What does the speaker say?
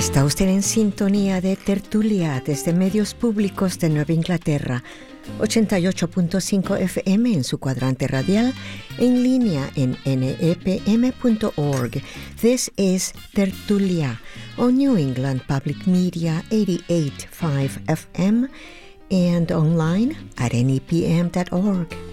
Está usted en sintonía de Tertulia desde Medios Públicos de Nueva Inglaterra, 88.5 FM en su cuadrante radial, en línea en nepm.org. This is Tertulia on New England Public Media 88.5 FM and online at nepm.org.